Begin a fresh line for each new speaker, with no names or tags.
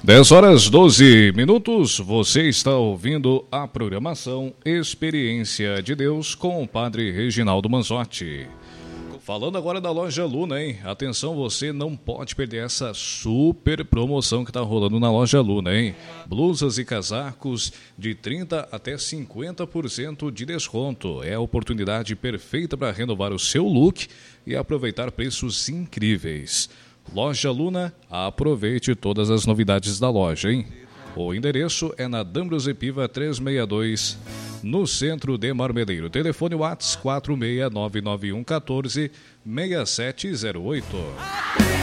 10h12, você está ouvindo a programação Experiência de Deus com o Padre Reginaldo Manzotti. Falando agora da Loja Luna, hein? Atenção, você não pode perder essa super promoção que está rolando na Loja Luna, hein? Blusas e casacos de 30% até 50% de desconto. É a oportunidade perfeita para renovar o seu look e aproveitar preços incríveis. Loja Luna, aproveite todas as novidades da loja, hein? O endereço é na D'Ambrosio Piva 362, no centro de Marmeleiro. Telefone WhatsApp 46991146708.